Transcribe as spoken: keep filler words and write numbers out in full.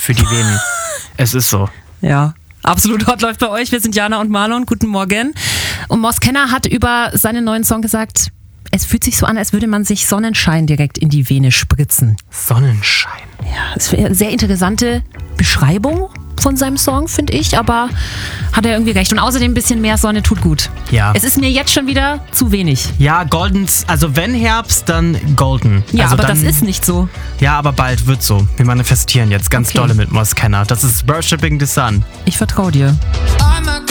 für die Venen. Es ist so. Ja. Absolut hot läuft bei euch. Wir sind Jana und Marlon. Guten Morgen. Und Moss Kenner hat über seinen neuen Song gesagt, es fühlt sich so an, als würde man sich Sonnenschein direkt in die Vene spritzen. Sonnenschein. Ja, das ist eine sehr interessante Beschreibung von seinem Song, finde ich, aber hat er irgendwie recht. Und außerdem ein bisschen mehr Sonne tut gut. Ja. Es ist mir jetzt schon wieder zu wenig. Ja, Goldens, also wenn Herbst, dann Golden. Ja, also aber dann, das ist nicht so. Ja, aber bald wird so. Wir manifestieren jetzt ganz Okay. dolle mit Moss Kenner. Das ist Worshipping the Sun. Ich vertraue dir.